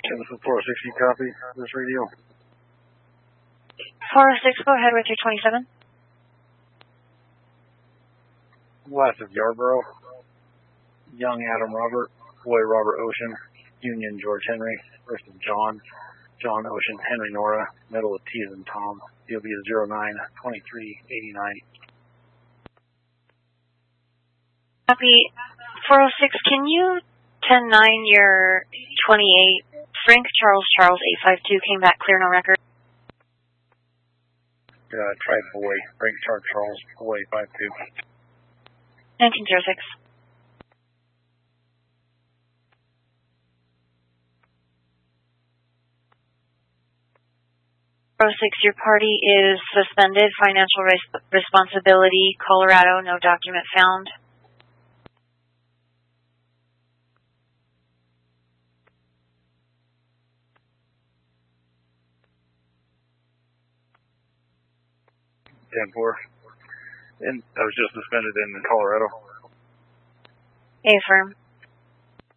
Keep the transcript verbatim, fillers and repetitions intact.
This is four oh six, you copy this radio? four oh six, go ahead with your twenty-seven. Last of Yarborough, Young Adam Robert, Boy Robert Ocean, Union George Henry, first of John, John Ocean, Henry Nora, middle of T as in Tom, D O B is zero nine twenty-three eighty-nine. Copy. four oh six, can you ten nine your twenty-eight? Frank Charles Charles eight five two came back clear, no record. Uh, try Boy, Frank Charles Charles, Boy eight five two. nineteen oh six. four oh six, your party is suspended. Financial res- responsibility, Colorado, no document found. ten four. And I was just suspended in Colorado. Affirm.